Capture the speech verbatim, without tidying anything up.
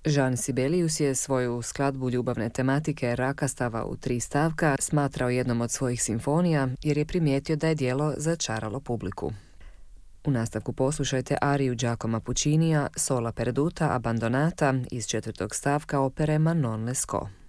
Jean Sibelius je svoju skladbu ljubavne tematike Rakastava u tri stavka smatrao jednom od svojih simfonija jer je primijetio da je djelo začaralo publiku. U nastavku poslušajte ariju Giacomo Puccinija Sola perduta abbandonata iz četvrtog stavka opere Manon Lescaut.